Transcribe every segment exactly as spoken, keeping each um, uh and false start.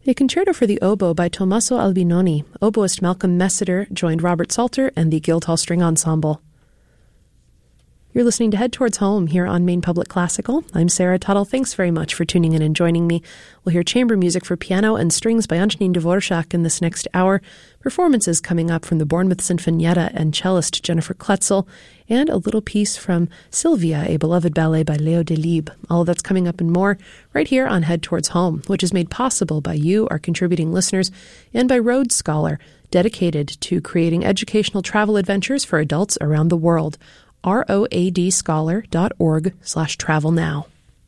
A concerto for the oboe by Tommaso Albinoni. Oboist Malcolm Messiter joined Robert Salter and the Guildhall String Ensemble. You're listening to Head Towards Home here on Maine Public Classical. I'm Sarah Tuttle. Thanks very much for tuning in and joining me. We'll hear chamber music for piano and strings by Antonín Dvorak in this next hour, performances coming up from the Bournemouth Sinfonietta and cellist Jennifer Kletzel, and a little piece from Sylvia, a beloved ballet by Leo Delibes. All of that's coming up and more right here on Head Towards Home, which is made possible by you, our contributing listeners, and by Rhodes Scholar, dedicated to creating educational travel adventures for adults around the world. R O A D scholar dot org slash travel now.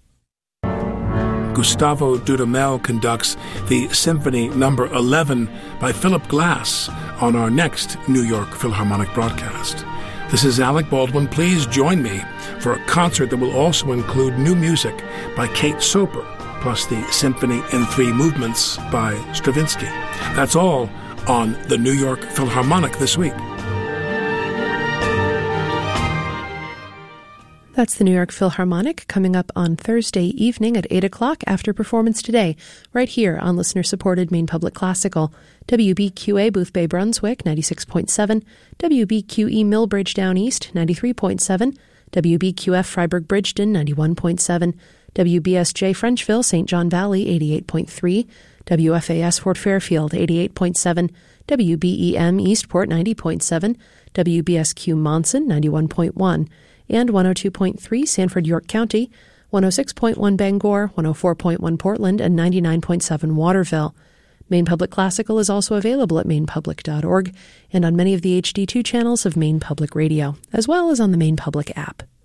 Gustavo Dudamel conducts the Symphony Number eleven by Philip Glass on our next New York Philharmonic broadcast. This is Alec Baldwin. Please join me for a concert that will also include new music by Kate Soper, plus the Symphony in Three Movements by Stravinsky. That's all on the New York Philharmonic this week. That's the New York Philharmonic coming up on Thursday evening at eight o'clock after performance today, right here on listener-supported Maine Public Classical. W B Q A Boothbay Brunswick, ninety-six point seven, W B Q E Millbridge Down East, ninety-three point seven, W B Q F Freiburg Bridgeton, ninety-one point seven, W B S J Frenchville, Saint John Valley, eighty-eight point three, W F A S Fort Fairfield, eighty-eight point seven, W B E M Eastport, ninety point seven, W B S Q Monson, ninety-one point one, and one oh two point three Sanford York County, one oh six point one Bangor, one oh four point one Portland, and ninety-nine point seven Waterville. Maine Public Classical is also available at maine public dot org and on many of the H D two channels of Maine Public Radio, as well as on the Maine Public app.